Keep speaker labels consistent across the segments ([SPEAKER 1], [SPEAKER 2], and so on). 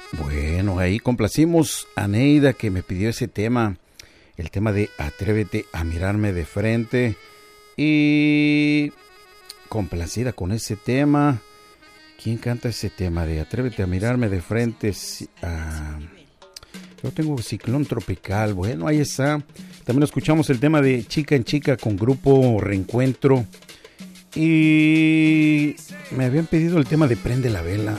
[SPEAKER 1] Bueno, ahí complacimos a Neida que me pidió ese tema, el tema de Atrévete a mirarme de frente. Y complacida con ese tema. ¿Quién canta ese tema de Atrévete a mirarme de frente? Yo tengo Ciclón Tropical. Bueno, ahí está. También escuchamos el tema de Chica en Chica con Grupo Reencuentro. Y me habían pedido el tema de Prende la Vela.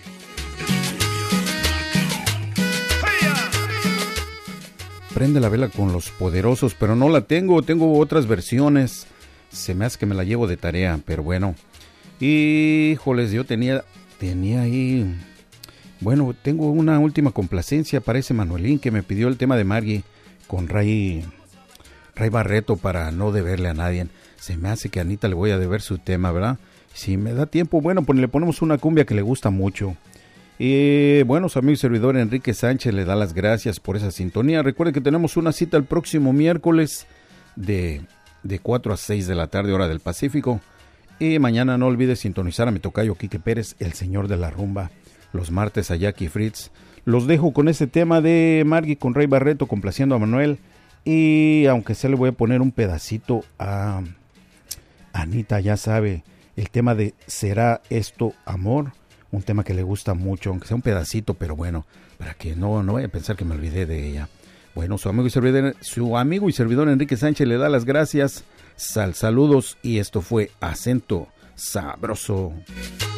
[SPEAKER 1] Prende la Vela con Los Poderosos, pero no la tengo otras versiones. Se me hace que me la llevo de tarea, pero bueno. Híjoles, yo tenía ahí... Bueno, tengo una última complacencia para ese Manuelín que me pidió el tema de Margie con Ray Barreto para no deberle a nadie. Se me hace que a Anita le voy a deber su tema, ¿verdad? Si me da tiempo, bueno, pues le ponemos una cumbia que le gusta mucho. Bueno, su amigo y servidor Enrique Sánchez le da las gracias por esa sintonía. Recuerde que tenemos una cita el próximo miércoles de 4 a 6 de la tarde, hora del Pacífico. Y mañana no olvide sintonizar a mi tocayo Quique Pérez, el señor de la rumba. Los martes a Jackie Fritz. Los dejo con ese tema de Margie con Ray Barreto complaciendo a Manuel. Y aunque se le voy a poner un pedacito a Anita, ya sabe, el tema de ¿Será esto amor? Un tema que le gusta mucho, aunque sea un pedacito, pero bueno, para que no vaya a pensar que me olvidé de ella. Bueno, su amigo y servidor Enrique Sánchez le da las gracias. Saludos y esto fue Acento Sabroso.